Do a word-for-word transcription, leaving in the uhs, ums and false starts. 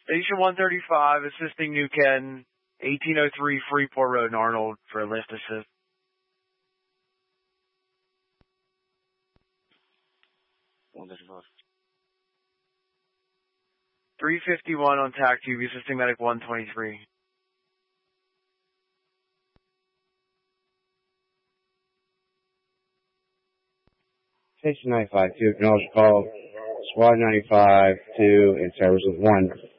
Station one thirty-five, assisting New Canton, eighteen oh three Freeport Road in Arnold for a lift assist. three fifty-one on T A C tube, assisting medic one twenty-three. Station ninety-five, two, acknowledge call. Squad ninety-five, two, in service with one